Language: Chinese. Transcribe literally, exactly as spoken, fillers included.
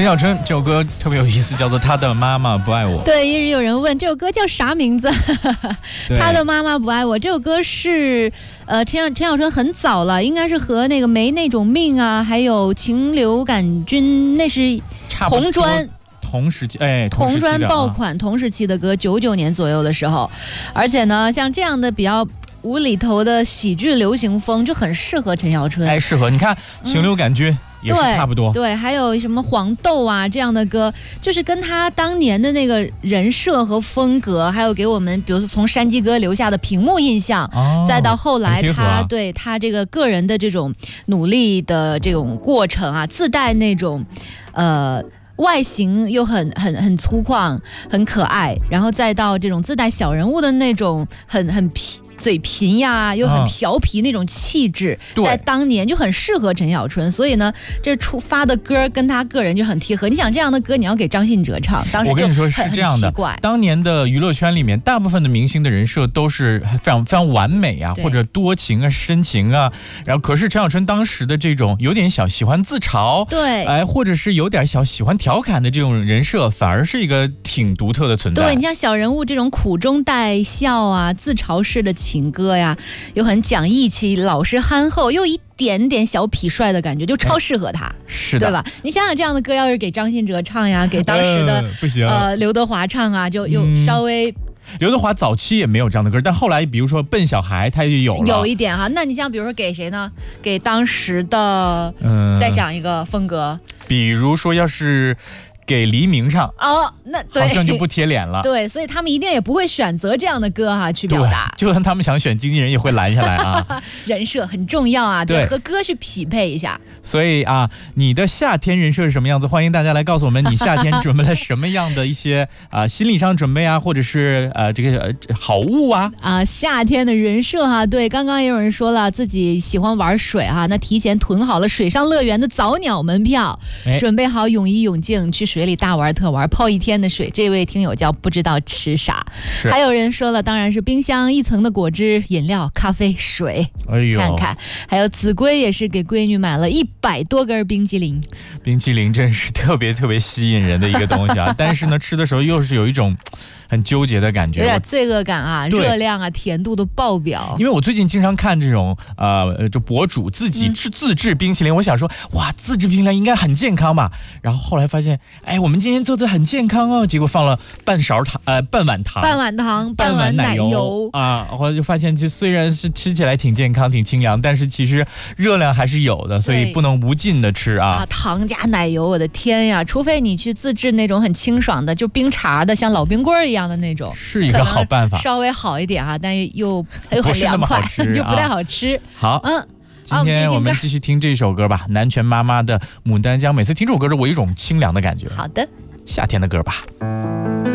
陈小春这首歌特别有意思，叫做《他的妈妈不爱我》。 对，一直有人问这首歌叫啥名字？他的妈妈不爱我。这首歌是呃陈小陈小春很早了，应该是和那个没那种命啊，还有禽流感菌，那是红砖。 同时期，哎， 红砖爆款同时期的歌，九九年左右的时候，而且呢，像这样的比较无厘头的喜剧流行风，就很适合陈小春。 哎，适合你看禽流感菌。嗯也是差不多， 对，对，还有什么黄豆啊这样的歌，就是跟他当年的那个人设和风格，还有给我们，比如说从山鸡哥留下的屏幕印象，哦、再到后来他、啊、对他这个个人的这种努力的这种过程啊，自带那种，呃。外形又很很很粗犷，很可爱，然后再到这种自带小人物的那种很很皮。嘴贫呀，又很调皮那种气质，嗯、在当年就很适合陈小春，所以呢，这出发的歌跟他个人就很贴合。你想这样的歌，你要给张信哲唱，当时我跟你说是这样的，当年的娱乐圈里面，大部分的明星的人设都是非常非常完美啊，或者多情啊、深情啊。然后，可是陈小春当时的这种有点小喜欢自嘲， 对， 哎，或者是有点小喜欢调侃的这种人设，反而是一个挺独特的存在。 对，你像小人物这种苦中带笑啊，自嘲式的情歌呀，又很讲义气，老实憨厚，又一点点小痞帅的感觉，就超适合他， 是的， 对吧？你想想这样的歌，要是给张信哲唱呀，给当时的、呃、 不行， 呃刘德华唱啊，就又稍微。嗯刘德华早期也没有这样的歌，但后来比如说《笨小孩》他也有了， 有一点哈。那你像比如说给谁呢？给当时的，嗯，再想一个风格， 比如说要是。给黎明唱哦，那对， 好像就不贴脸了。 对，所以他们一定也不会选择这样的歌哈、啊、去表达。 就算他们想选经纪人，也会拦下来啊。 人设很重要啊，对，和歌去匹配一下。 所以啊，你的夏天人设是什么样子？欢迎大家来告诉我们，你夏天准备了什么样的一些啊、呃、心理上准备啊，或者是呃这个、呃、好物啊啊夏天的人设哈、啊。对，刚刚也有人说了自己喜欢玩水哈、啊，那提前囤好了水上乐园的早鸟门票，准备好泳衣泳镜去水里大玩特玩，泡一天的水。这位听友叫不知道吃啥。还有人说了，当然是冰箱一层的果汁、饮料、咖啡、水。 哎呦， 看看，还有子规也是给闺女买了一百多根冰激凌。 冰激凌真是特别特别吸引人的一个东西啊！但是呢，吃的时候又是有一种很纠结的感觉， 有点罪恶感啊，热量啊、甜度都爆表。 因为我最近经常看这种呃，就博主自己制、嗯、自制冰淇淋，我想说，哇，自制冰淇淋应该很健康吧？然后后来发现，哎，我们今天做的很健康哦，结果放了半勺糖，呃，半碗糖， 半碗糖，半碗奶油, 奶油啊，后来就发现，就虽然是吃起来挺健康、挺清凉，但是其实热量还是有的，所以不能无尽的吃啊。 啊，糖加奶油，我的天呀！除非你去自制那种很清爽的，就冰茶的，像老冰棍一样的那种， 是一个好办法， 稍微好一点啊，但又又很凉快，就不太好吃。 好，嗯。今天我们继续听这首歌吧，南拳妈妈的《牡丹江》。每次听这首歌时，我有一种清凉的感觉。 好的， 夏天的歌吧。